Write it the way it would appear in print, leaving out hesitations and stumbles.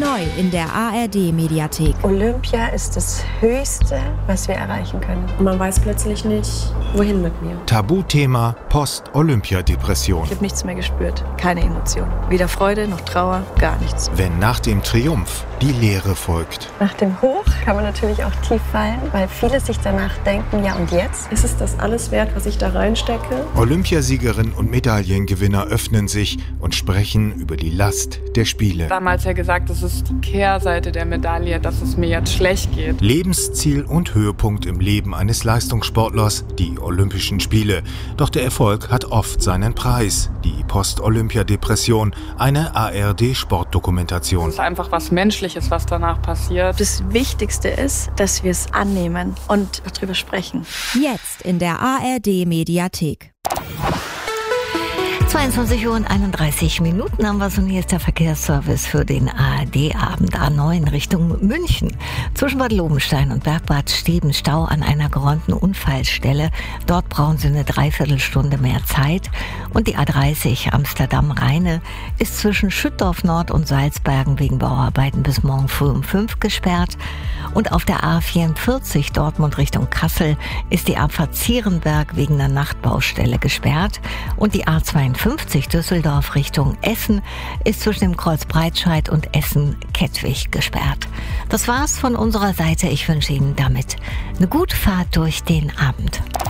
Neu in der ARD-Mediathek. Olympia ist das Höchste, was wir erreichen können. Man weiß plötzlich nicht, wohin mit mir. Tabuthema Post-Olympia-Depression. Ich habe nichts mehr gespürt, keine Emotion. Weder Freude noch Trauer, gar nichts. Wenn nach dem Triumph die Leere folgt. Nach dem Hoch kann man natürlich auch tief fallen, weil viele sich danach denken, ja und jetzt? Ist es das alles wert, was ich da reinstecke? Olympiasiegerin und Medaillengewinner öffnen sich und sprechen über die Last der Spiele. Damals ja gesagt, das ist die Kehrseite der Medaille, dass es mir jetzt schlecht geht. Lebensziel und Höhepunkt im Leben eines Leistungssportlers, die Olympischen Spiele. Doch der Erfolg hat oft seinen Preis. Die Post-Olympia-Depression, eine ARD-Sportdokumentation. Es ist einfach was Menschliches, was danach passiert. Das Wichtigste ist, dass wir es annehmen und darüber sprechen. Jetzt in der ARD-Mediathek. 22:31 haben wir und hier ist der Verkehrsservice für den ARD-Abend A9 Richtung München. Zwischen Bad Lobenstein und Bergbad Steben Stau an einer geräumten Unfallstelle. Dort brauchen Sie eine Dreiviertelstunde mehr Zeit. Und die A30 Amsterdam-Rheine ist zwischen Schüttorf Nord und Salzbergen wegen Bauarbeiten bis morgen früh um 5 gesperrt. Und auf der A44 Dortmund Richtung Kassel ist die Abfahrt Zierenberg wegen einer Nachtbaustelle gesperrt. Und die A52 Düsseldorf Richtung Essen ist zwischen dem Kreuz Breitscheid und Essen-Kettwig gesperrt. Das war's von unserer Seite. Ich wünsche Ihnen damit eine gute Fahrt durch den Abend.